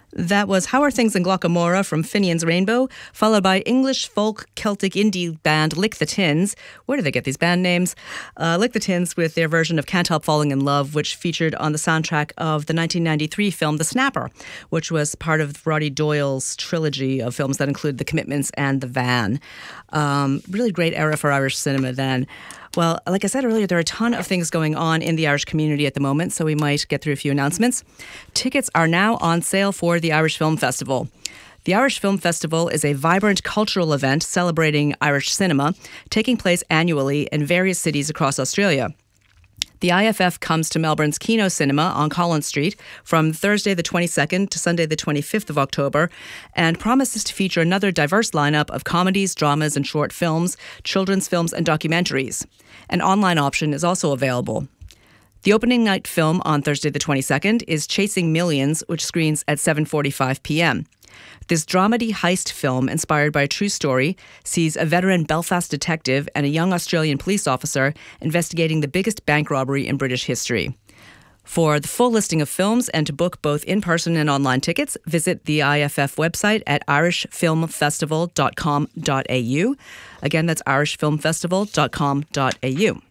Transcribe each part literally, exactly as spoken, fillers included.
That was How Are Things in Glockamora from Finian's Rainbow, followed by English folk Celtic indie band Lick the Tins. Where do they get these band names? Uh, Lick the Tins with their version of Can't Help Falling in Love, which featured on the soundtrack of the nineteen ninety-three film The Snapper, which was part of Roddy Doyle's trilogy of films that include The Commitments and The Van. Um, really great era for Irish cinema then. Well, like I said earlier, there are a ton of things going on in the Irish community at the moment, so we might get through a few announcements. Tickets are now on sale for the Irish Film Festival. The Irish Film Festival is a vibrant cultural event celebrating Irish cinema, taking place annually in various cities across Australia. The I F F comes to Melbourne's Kino Cinema on Collins Street from Thursday the twenty-second to Sunday the twenty-fifth of October and promises to feature another diverse lineup of comedies, dramas and short films, children's films and documentaries. An online option is also available. The opening night film on Thursday the twenty-second is Chasing Millions, which screens at seven forty-five p.m. This dramedy heist film, inspired by a true story, sees a veteran Belfast detective and a young Australian police officer investigating the biggest bank robbery in British history. For the full listing of films and to book both in-person and online tickets, visit the I F F website at irish film festival dot com dot a u. Again, that's irish film festival dot com dot a u.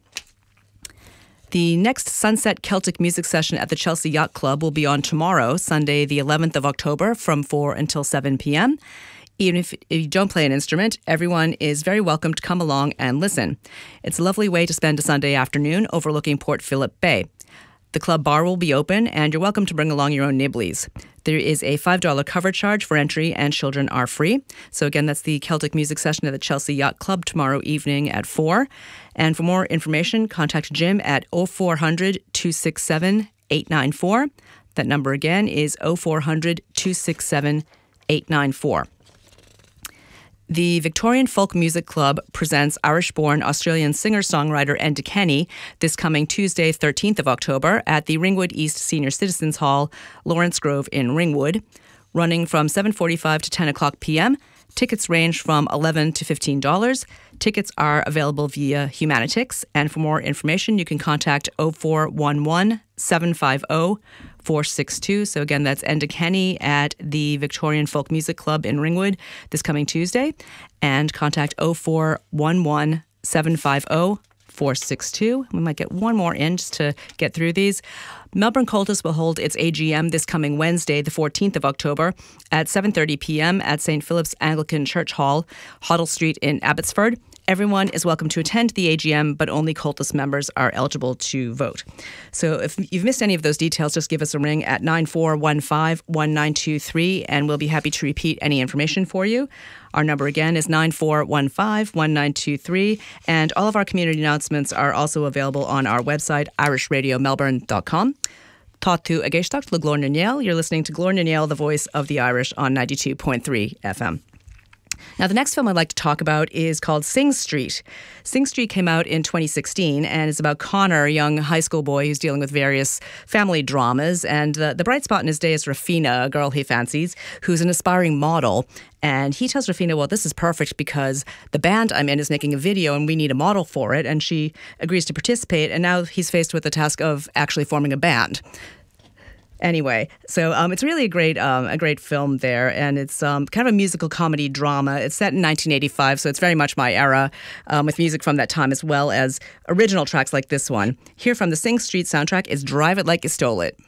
The next Sunset Celtic music session at the Chelsea Yacht Club will be on tomorrow, Sunday the eleventh of October, from four until seven p.m. Even if you don't play an instrument, everyone is very welcome to come along and listen. It's a lovely way to spend a Sunday afternoon overlooking Port Phillip Bay. The club bar will be open, and you're welcome to bring along your own nibblies. There is a five dollars cover charge for entry, and children are free. So again, that's the Celtic music session at the Chelsea Yacht Club tomorrow evening at four. And for more information, contact Jim at oh four hundred, two six seven, eight nine four. That number again is oh four hundred, two six seven, eight nine four. The Victorian Folk Music Club presents Irish-born Australian singer-songwriter Enda Kenny this coming Tuesday, thirteenth of October at the Ringwood East Senior Citizens Hall, Lawrence Grove in Ringwood, running from seven forty-five to ten o'clock p.m. Tickets range from eleven to fifteen dollars. Tickets are available via Humanitix, and for more information, you can contact oh four one one, seven five oh, four six two. So again, that's Enda Kenny at the Victorian Folk Music Club in Ringwood this coming Tuesday, and contact oh four one one, seven five oh, four six two. We might get one more in just to get through these. Melbourne Cultus will hold its A G M this coming Wednesday, the fourteenth of October, at seven thirty p.m. at Saint Philip's Anglican Church Hall, Hoddle Street in Abbotsford. Everyone is welcome to attend the A G M, but only Cultus members are eligible to vote. So if you've missed any of those details, just give us a ring at nine four one five, one nine two three, and we'll be happy to repeat any information for you. Our number again is nine four one five, one nine two three, and all of our community announcements are also available on our website, irish radio melbourne dot com. Tá tú a géisteacht le Glór na Néal. You're listening to Glór na Néal, the voice of the Irish, on ninety-two point three F M. Now, the next film I'd like to talk about is called Sing Street. Sing Street came out in twenty sixteen and is about Connor, a young high school boy who's dealing with various family dramas. And the, the bright spot in his day is Rafina, a girl he fancies, who's an aspiring model. And he tells Rafina, well, this is perfect because the band I'm in is making a video and we need a model for it. And she agrees to participate. And now he's faced with the task of actually forming a band. Anyway, so um, it's really a great um, a great film there, and it's um, kind of a musical comedy drama. It's set in nineteen eighty-five, so it's very much my era, um, with music from that time as well as original tracks like this one. Here from the Sing Street soundtrack is Drive It Like You Stole It.